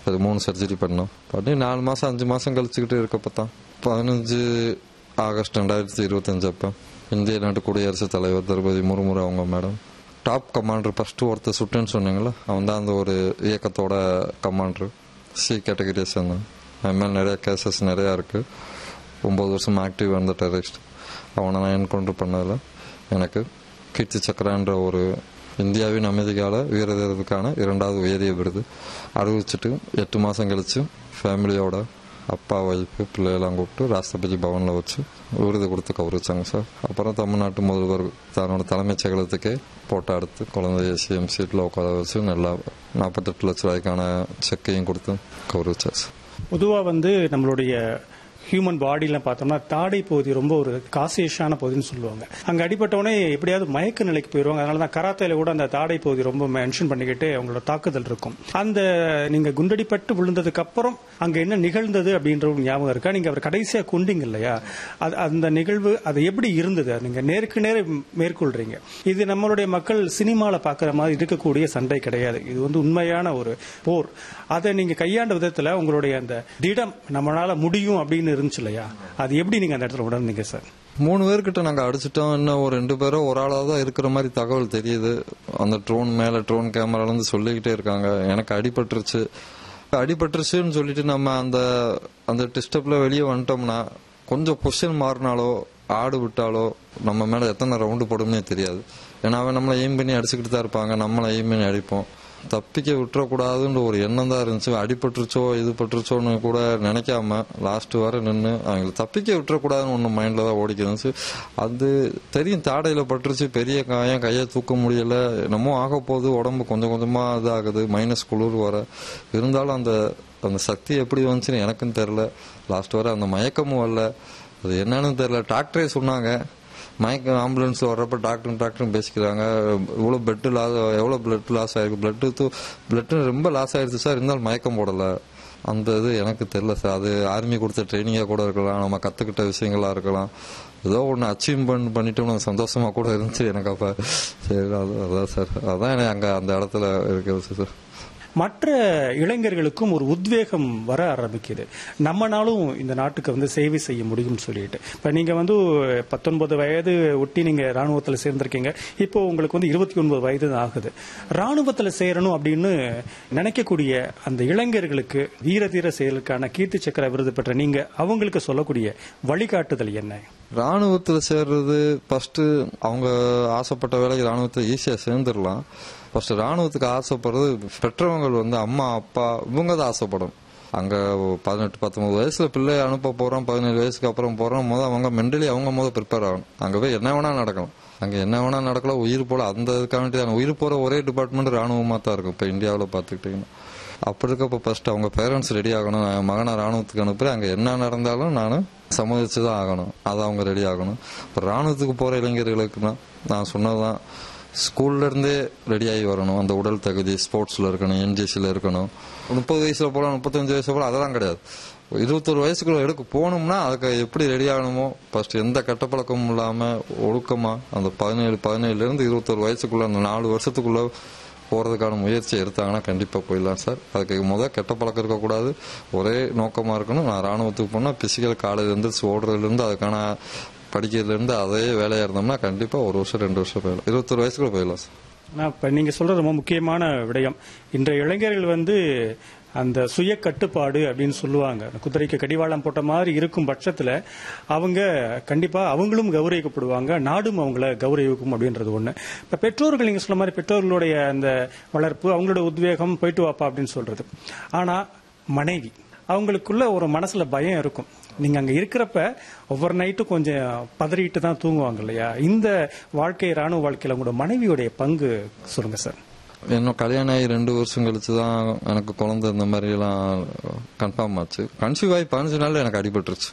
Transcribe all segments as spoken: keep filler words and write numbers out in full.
அது மூணு சர்ஜரி பண்ணோம். பண்ணி நாலு மாதம் அஞ்சு மாதம் கழிச்சுக்கிட்டு இருக்கப்போ தான் பதினஞ்சு ஆகஸ்ட் ரெண்டாயிரத்தி இருபத்தஞ்சு அப்போ இந்திய நாட்டு குடியரசுத் தலைவர் திரௌபதி முர்மு அவங்க மேடம் டாப் கமாண்டர் ஃபஸ்ட்டு ஒருத்தர் சுட்டுன்னு சொன்னீங்களா, அவன் தான் அந்த ஒரு இயக்கத்தோட கமாண்டர். சி கேட்டகரியை சேர்ந்தான். அது மாதிரி நிறையா கேசஸ் நிறையா இருக்குது. ஒம்பது வருஷம் ஆக்டிவ் அந்த டெரரிஸ்ட். அவனை நான் என்கவுண்டர் பண்ணதில் எனக்கு கீர்த்தி சக்கரான்ற ஒரு இந்தியாவின் அமைதிக்கால வீரதீரத்துக்கான இரண்டாவது உயரிய விருது அறிவிச்சிட்டு எட்டு மாதம் கழித்து ஃபேமிலியோட அப்பா ஒய்ஃபு பிள்ளையெல்லாம் கூப்பிட்டு ராஷ்டிரபதி பவனில் வச்சு விருது கொடுத்து கௌரவிச்சாங்க சார். அப்புறம் தமிழ்நாட்டு முதல்வர் தன்னோட தலைமைச் செயலகத்துக்கே போட்டோ எடுத்து குழந்தைய சிஎம் சீட்டில் உட்கார வச்சு நல்லா நாற்பத்தெட்டு லட்ச ரூபாய்க்கான செக்கையும் கொடுத்து கௌரவிச்சார் சார். பொதுவாக வந்து நம்மளுடைய ஹியூமன் பாடிலாம் பார்த்தோம்னா தாடை பகுதி ரொம்ப ஒரு காசியஸான பகுதின்னு சொல்லுவாங்க. அங்கே அடிப்பட்டவொடனே எப்படியாவது மயக்க நிலைக்கு போயிடுவாங்க. அதனால தான் கராத்தையில் கூட அந்த தாடை பகுதி ரொம்ப மென்ஷன் பண்ணிக்கிட்டு அவங்களோட தாக்குதல் இருக்கும். அந்த நீங்கள் குண்டடிப்பட்டு விழுந்ததுக்கு அப்புறம் அங்கே என்ன நிகழ்ந்தது அப்படின்ற ஒரு ஞாபகம் இருக்கா? நீங்கள் அவர் கடைசியாக கொண்டீங்க இல்லையா, அது அந்த நிகழ்வு அது எப்படி இருந்தது? நீங்கள் நேருக்கு நேர மேற்கொள்றீங்க. இது நம்மளுடைய மக்கள் சினிமாவில் பார்க்குற மாதிரி இருக்கக்கூடிய சண்டை கிடையாது. இது வந்து உண்மையான ஒரு போர். அதை நீங்கள் கையாண்ட விதத்தில் உங்களுடைய அந்த திடம் நம்மளால முடியும் அப்படின்னு இருந்துச்சு இல்லையா, அது எப்படி நீங்க அந்த இடத்துல உணர்ந்தீங்க சார்? மூணு பேர்கிட்ட நாங்கள் அடிச்சிட்டோம். இன்னும் ஒரு ரெண்டு பேரும் ஒரு ஆளாக தான் இருக்கிற மாதிரி தகவல் தெரியுது. அந்த ட்ரோன் மேலே ட்ரோன் கேமராலேருந்து சொல்லிக்கிட்டே இருக்காங்க எனக்கு அடிபட்டுருச்சு அடிபட்டுருச்சுன்னு சொல்லிட்டு நம்ம அந்த அந்த டிஸ்டர்ப்ல வெளியே வந்துட்டோம்னா கொஞ்சம் பொசிஷன் மாறினாலோ ஆடு விட்டாலோ நம்ம மேலே எத்தனை ரவுண்டு போடும்னே தெரியாது. ஏன்னா அவன் நம்மளை எய்ம் பண்ணி அடிச்சுக்கிட்டு தான் இருப்பாங்க, நம்மளை எய்ம் பண்ணி அடிப்போம். தப்பிக்க விட்டுறக்கூடாதுன்ற ஒரு எண்ணம் தான் இருந்துச்சு. அடிபட்டுருச்சோ இது பட்டுருச்சோன்னு கூட நினைக்காம லாஸ்ட் வர நின்று அவங்களுக்கு தப்பிக்க விட்டுறக்கூடாதுன்னு ஒன்று மைண்டில் தான் ஓடிக்க இருந்துச்சு. அது தெரியும், தாடையில் பட்டுருச்சு, பெரிய காயம், கையை தூக்க முடியலை, என்னமோ ஆக போகுது, உடம்பு கொஞ்சம் கொஞ்சமாக இதாகுது, மைனஸ் குளிர் வர. இருந்தாலும் அந்த அந்த சக்தி எப்படி வந்துச்சுன்னு எனக்கும் தெரில. லாஸ்ட் வர அந்த மயக்கமும் வரல, அது என்னன்னு தெரில. டாக்டரே சொன்னாங்க மயக்கம் ஆம்புலன்ஸ் வர்றப்ப டாக்டர் டாக்டரும் பேசிக்கிறாங்க, இவ்வளோ பெட்டு லாஸ் எவ்வளோ பிளட் லாஸ் ஆயிருக்கு, பிளட்டு தூ பிளட்டு ரொம்ப லாஸ் ஆயிடுச்சு சார், இருந்தாலும் மயக்கம் போடலை. அந்த இது எனக்கு தெரில சார். அது ஆர்மி கொடுத்த ட்ரைனிங்காக கூட இருக்கலாம், நம்ம கற்றுக்கிட்ட விஷயங்களாக இருக்கலாம். ஏதோ ஒன்று அச்சீவ்மெண்ட் பண்ணிட்டோம்னு சந்தோஷமாக கூட இருந்துச்சு எனக்கு. அப்போ சரி அது அதான் சார், அதான் எனக்கு அங்கே அந்த இடத்துல இருக்கிறது சார். மற்ற இளைஞர்களுக்கும் ஒரு உத்வேகம் வர ஆரம்பிக்குது, நம்மனாலும் இந்த நாட்டுக்கு வந்து சேவை செய்ய முடியும் சொல்லிட்டு. இப்போ நீங்கள் வந்து பத்தொன்பது வயது ஒட்டி நீங்கள் ராணுவத்தில் சேர்ந்திருக்கீங்க. இப்போ உங்களுக்கு வந்து இருபத்தி ஒன்பது வயது ஆகுது. ராணுவத்தில் சேரணும் அப்படின்னு நினைக்கக்கூடிய அந்த இளைஞர்களுக்கு வீர தீர செயலுக்கான கீர்த்தி சக்கர விருது பெற்ற நீங்கள் அவங்களுக்கு சொல்லக்கூடிய வழிகாட்டுதல் என்ன? ராணுவத்தில் சேர்றது ஃபர்ஸ்ட் அவங்க ஆசைப்பட்ட வேலைக்கு ராணுவத்தில் ஈஸியாக சேர்ந்துடலாம். ஃபர்ஸ்ட் ராணுவத்துக்கு ஆசைப்படுறது பெற்றவங்க வந்து அம்மா அப்பா இவங்க தான் ஆசைப்படும். அங்கே பதினெட்டு பத்தொன்பது வயசுல பிள்ளை அனுப்ப போகிறோம், பதினேழு வயசுக்கு அப்புறம் போகிறோம், முதல் அவங்க மென்டலி அவங்க முதல் ப்ரிப்பேர் ஆகணும். அங்கே போய் என்ன வேணால் நடக்கலாம், அங்கே என்ன வேணால் நடக்கலாம், உயிர் போல அந்த இதுக்காண்டி உயிர் போகிற ஒரே டிபார்ட்மெண்ட் ராணுவமாக தான் இருக்கும் இப்போ இந்தியாவில் பார்த்துக்கிட்டிங்கன்னா. அப்படி இருக்கப்போ ஃபர்ஸ்ட் அவங்க பேரண்ட்ஸ் ரெடி ஆகணும். என் மகனை ராணுவத்துக்கு அனுப்புகிறேன், அங்கே என்ன நடந்தாலும் நான் சம்மதிச்சு தான் ஆகணும், அதை அவங்க ரெடி ஆகணும். இப்போ ராணுவத்துக்கு போகிற இளைஞர்களுக்குன்னா நான் சொன்னதுதான், ஸ்கூல்லேருந்தே ரெடியாகி வரணும். அந்த உடல் தகுதி ஸ்போர்ட்ஸில் இருக்கணும், என்ஜிசியில் இருக்கணும். முப்பது வயசில் போகலாம், முப்பத்தஞ்சு வயசில் போகலாம், அதெல்லாம் கிடையாது. இருபத்தொரு வயசுக்குள்ள எடுக்க போகணும்னா அதுக்கு எப்படி ரெடி ஆகணுமோ ஃபர்ஸ்ட் எந்த கெட்ட பழக்கமும் இல்லாமல் ஒழுக்கமாக அந்த பதினேழு பதினேழுலேருந்து இருபத்தொரு வயசுக்குள்ள அந்த நாலு வருஷத்துக்குள்ளே போகிறதுக்கான முயற்சி எடுத்தாங்கன்னா கண்டிப்பாக போயிடலாம் சார். அதுக்கு முதல் கெட்ட பழக்கம் இருக்கக்கூடாது, ஒரே நோக்கமாக இருக்கணும். நான் ராணுவத்துக்கு போனால் பிசிக்கல் காலேஜ் எழுந்திரிச்சு ஓடுறதுலேருந்து அதுக்கான படிக்கிறதுலேருந்து அதே வேலையாக இருந்தோம்னா கண்டிப்பாக ஒரு வருஷம் ரெண்டு வருஷம் போயிடலாம், இருபத்தொரு வயசுக்குள்ள போயிடலாம் சார். இப்போ நீங்கள் சொல்கிறது ரொம்ப முக்கியமான விடயம். இன்றைய இளைஞர்கள் வந்து அந்த சுய கட்டுப்பாடு அப்படின்னு சொல்லுவாங்க, குதிரைக்கு கடிவாளம் போட்ட மாதிரி இருக்கும் பட்சத்தில் அவங்க கண்டிப்பாக அவங்களும் கௌரவிக்கப்படுவாங்க, நாடும் அவங்கள கௌரவிக்கும் அப்படின்றது ஒன்று. இப்போ பெற்றோர்கள் நீங்கள் சொல்ல மாதிரி பெற்றோர்களுடைய அந்த வளர்ப்பு, அவங்களோட உத்வேகம், போயிட்டு வாப்பா அப்படின்னு சொல்றது. ஆனால் மனைவி அவங்களுக்குள்ள ஒரு மனசுல பயம் இருக்கும். நீங்க அங்க இருக்கிறப்ப ஒவ்வொரு நைட்டும் கொஞ்சம் பதறிட்டு தான் தூங்குவாங்க இல்லையா? இந்த வாழ்க்கை, ராணுவ வாழ்க்கையில உங்களோட மனைவியுடைய பங்கு சொல்லுங்க சார். இன்னும் கல்யாணம் ஆகி ரெண்டு வருஷம் கழிச்சு தான் எனக்கு குழந்தை இந்த மாதிரிலாம் கன்ஃபார்ம் ஆச்சு. கன்சீவ் ஆகி பதினஞ்சு நாள் எனக்கு அடிபட்டுருச்சு.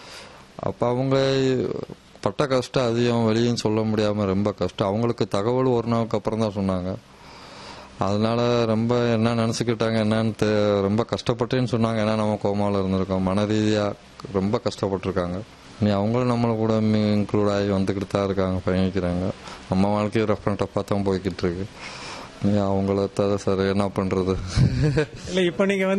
அப்போ அவங்க பட்ட கஷ்டம் அதிகம், வெளியும் சொல்ல முடியாமல் ரொம்ப கஷ்டம். அவங்களுக்கு தகவல் ஒரு நாளுக்கு அப்புறம் தான் சொன்னாங்க. அதனால ரொம்ப என்ன நினச்சிக்கிட்டாங்க என்னன்னு ரொம்ப கஷ்டப்பட்டேன்னு சொன்னாங்க. ஏன்னா நம்ம கோமாவில் இருந்திருக்கோம், மன ரீதியாக ரொம்ப கஷ்டப்பட்டுருக்காங்க. நீ அவங்களும் நம்மளை கூட இன்க்ளூட் ஆகி வந்துக்கிட்டு தான் இருக்காங்க, பயணிக்கிறாங்க. நம்ம வாழ்க்கையை ரெஃபரண்ட் டஃபாக தான் போய்கிட்டு இருக்கு. நீ அவங்கள தர சார் என்ன பண்ணுறது இல்லை. இப்போ நீங்கள்